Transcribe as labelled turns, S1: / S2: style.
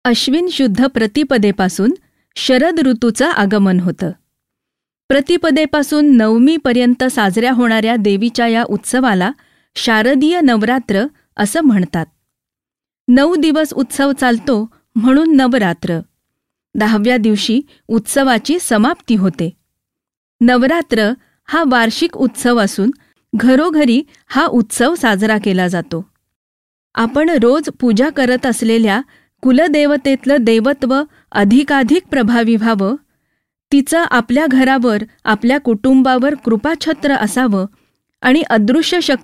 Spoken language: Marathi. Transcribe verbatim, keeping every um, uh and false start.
S1: अश्विन शुद्ध प्रतिपदेपासून शरद ऋतूचं आगमन होतं. प्रतिपदेपासून नवमीपर्यंत साजऱ्या होणाऱ्या देवीच्या या उत्सवाला शारदीय नवरात्र असं म्हणतात. नऊ दिवस उत्सव चालतो म्हणून नवरात्र. दहाव्या दिवशी उत्सवाची समाप्ती होते. नवरात्र हा वार्षिक उत्सव असून घरोघरी हा उत्सव साजरा केला जातो. आपण रोज पूजा करत असलेल्या कुलदेवतेतलं देवत्व अधिकाधिक प्रभावी व्हावं, तिचं आपल्या घरावर, आपल्या कुटुंबावर कृपाछत्र असावं आणि अदृश्य शक्ती